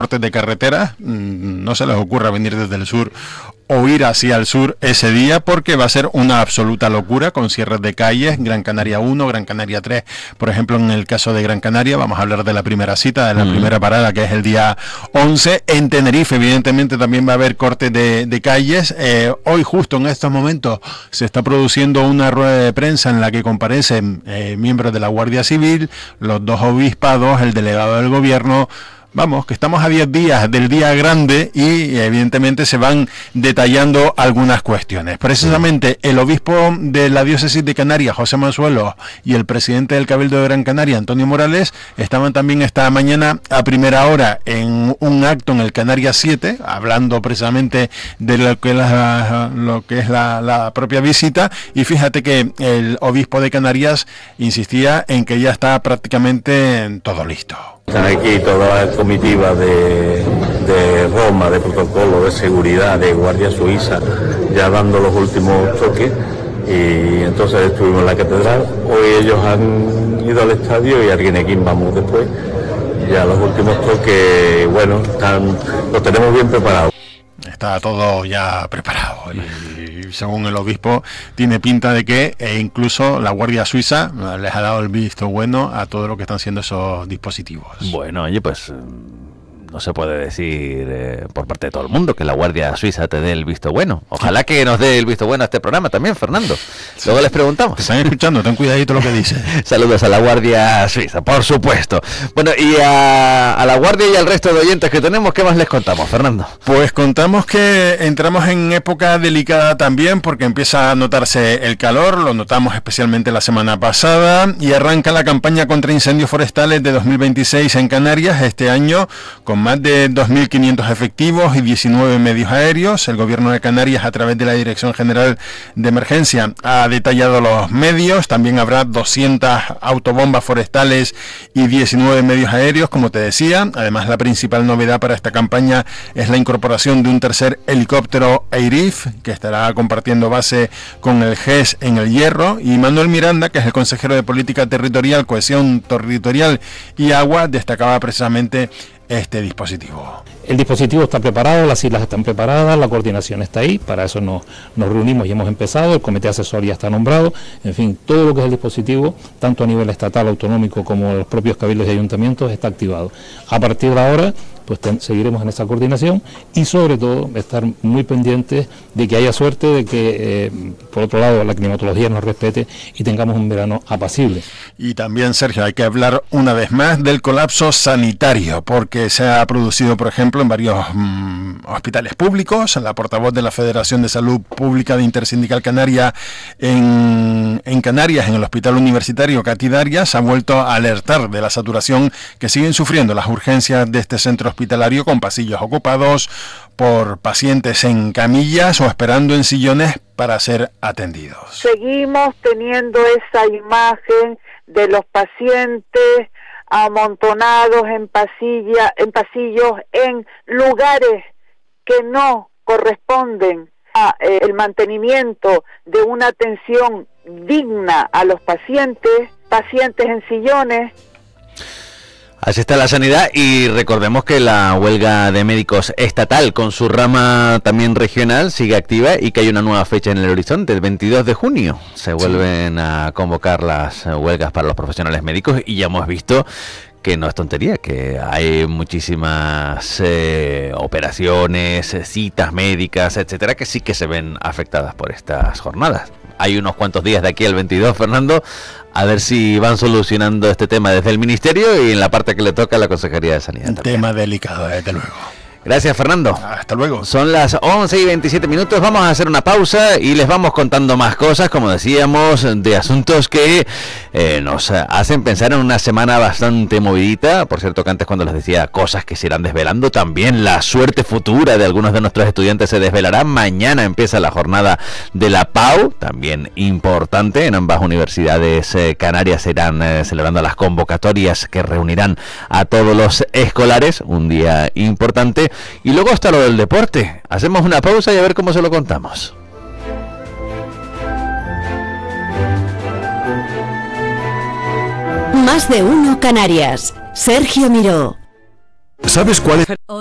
de carretera, no se les ocurra venir desde el sur o ir hacia el sur ese día, porque va a ser una absoluta locura con cierres de calles, Gran Canaria 1, Gran Canaria 3, por ejemplo, en el caso de Gran Canaria, vamos a hablar de la primera cita, de la primera parada, que es el día 11, en Tenerife, evidentemente también va a haber cortes de calles, hoy justo en estos momentos se está produciendo una rueda de prensa en la que comparecen miembros de la Guardia Civil, los dos obispados, el delegado del gobierno. Vamos, que estamos a 10 días del día grande y evidentemente se van detallando algunas cuestiones. Precisamente el obispo de la diócesis de Canarias, José Mansuelo, y el presidente del Cabildo de Gran Canaria, Antonio Morales, estaban también esta mañana a primera hora en un acto en el Canarias 7, hablando precisamente de lo que es la propia visita, y fíjate que el obispo de Canarias insistía en que ya está prácticamente todo listo. Están aquí toda la comitiva de Roma, de protocolo, de seguridad, de Guardia Suiza, ya dando los últimos toques, y entonces estuvimos en la catedral. Hoy ellos han ido al estadio y al Guinequín vamos después. Ya los últimos toques, bueno, lo tenemos bien preparado. Está todo ya preparado y según el obispo tiene pinta de que incluso la Guardia Suiza les ha dado el visto bueno a todo lo que están siendo esos dispositivos. Bueno, oye, pues no se puede decir por parte de todo el mundo que la Guardia Suiza te dé el visto bueno. Ojalá que nos dé el visto bueno a este programa también, Fernando. Luego les preguntamos. Te están escuchando, ten cuidadito lo que dice. Saludos a la Guardia Suiza, por supuesto. Bueno, y a la Guardia y al resto de oyentes que tenemos, ¿qué más les contamos, Fernando? Pues contamos que entramos en época delicada también, porque empieza a notarse el calor, lo notamos especialmente la semana pasada, y arranca la campaña contra incendios forestales de 2026 en Canarias, este año con más de 2.500 efectivos y 19 medios aéreos. El gobierno de Canarias, a través de la Dirección General de Emergencia, ha detallado los medios. También habrá 200 autobombas forestales y 19 medios aéreos, como te decía. Además, la principal novedad para esta campaña es la incorporación de un tercer helicóptero AIRIF, que estará compartiendo base con el GES en El Hierro. Y Manuel Miranda, que es el consejero de Política Territorial, Cohesión Territorial y Agua, destacaba precisamente este dispositivo. El dispositivo está preparado, las islas están preparadas, la coordinación está ahí, para eso nos reunimos y hemos empezado, el comité asesor ya está nombrado, en fin, todo lo que es el dispositivo, tanto a nivel estatal, autonómico, como los propios cabildos y ayuntamientos, está activado. A partir de ahora, pues seguiremos en esa coordinación y sobre todo estar muy pendientes de que haya suerte, de que por otro lado la climatología nos respete y tengamos un verano apacible. Y también, Sergio, hay que hablar una vez más del colapso sanitario, porque se ha producido, por ejemplo, en varios hospitales públicos. La portavoz de la Federación de Salud Pública de Intersindical Canaria en Canarias, en el Hospital Universitario Cati Darias, ha vuelto a alertar de la saturación que siguen sufriendo las urgencias de este centro hospitalario, con pasillos ocupados por pacientes en camillas o esperando en sillones para ser atendidos. Seguimos teniendo esa imagen de los pacientes amontonados en pasillos, en lugares que no corresponden a el mantenimiento de una atención digna a los pacientes en sillones. Así está la sanidad, y recordemos que la huelga de médicos estatal con su rama también regional sigue activa y que hay una nueva fecha en el horizonte, el 22 de junio. Se vuelven a convocar las huelgas para los profesionales médicos y ya hemos visto que no es tontería, que hay muchísimas operaciones, citas médicas, etcétera, que sí que se ven afectadas por estas jornadas. Hay unos cuantos días de aquí al 22, Fernando, a ver si van solucionando este tema desde el Ministerio y en la parte que le toca a la Consejería de Sanidad. Tema delicado, desde luego. Gracias, Fernando. Hasta luego. Son las 11:27. Vamos a hacer una pausa y les vamos contando más cosas, como decíamos, de asuntos que nos hacen pensar en una semana bastante movidita. Por cierto, que antes, cuando les decía cosas que se irán desvelando, también la suerte futura de algunos de nuestros estudiantes se desvelará. Mañana empieza la jornada de la PAU, también importante. En ambas universidades canarias se irán celebrando las convocatorias que reunirán a todos los escolares. Un día importante. Y luego está lo del deporte. Hacemos una pausa y a ver cómo se lo contamos. Más de uno Canarias. Sergio Miró. ¿Sabes cuál es?